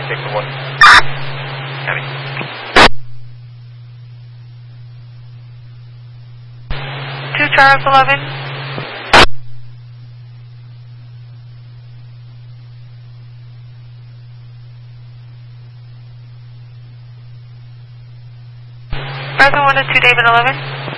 Victor 1. Copy. 2 Charles 11. Present 1 to 2 David 11.